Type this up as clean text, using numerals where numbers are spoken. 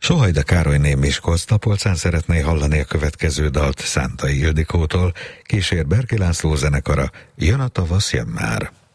Sohajda Károlyné Miskolctapolcán szeretné hallani a következő dalt Szántai Ildikótól, kísér Berki László zenekara, Jön a tavasz, jön már.